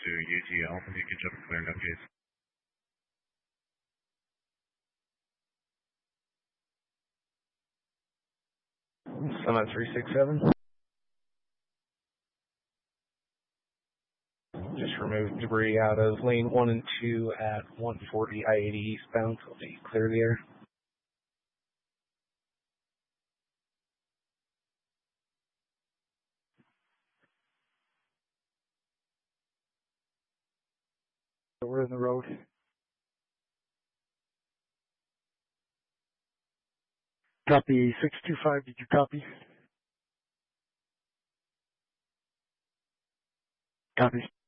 to UTL. If you can jump clear now, please. Summit 367. Just remove debris out of lane 1 and 2 at 140 I-80 eastbound, so it'll be clear the air. We're in the road. Copy 625, did you copy? Copy.